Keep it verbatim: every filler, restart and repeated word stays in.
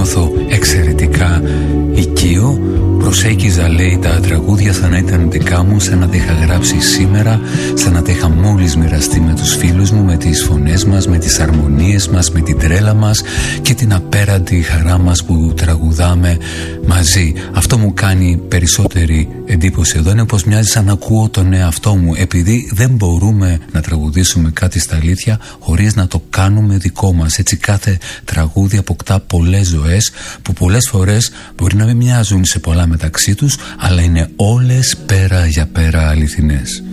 νιώθω εξαιρετικά οικείο. Προσέγγιζα, λέει, τα τραγούδια σαν να ήταν δικά μου, σαν να τα είχα γράψει σήμερα, σαν να τα είχα μόλις μοιραστεί με τους φίλους μου, με τις φωνές μας, με τις αρμονίες μας, με την τρέλα μας και την απέραντη χαρά μας που τραγουδάμε μαζί. Αυτό μου κάνει περισσότερη εντύπωση εδώ, είναι πως μοιάζει σαν να ακούω τον εαυτό μου, επειδή δεν μπορούμε να τραγουδήσουμε κάτι στα αλήθεια χωρίς να το κάνουμε δικό μας. Έτσι κάθε τραγούδι αποκτά πολλές ζωές που πολλές φορές μπορεί να μην μοιάζουν σε πολλά μεταξύ τους, αλλά είναι όλες πέρα για πέρα αληθινές.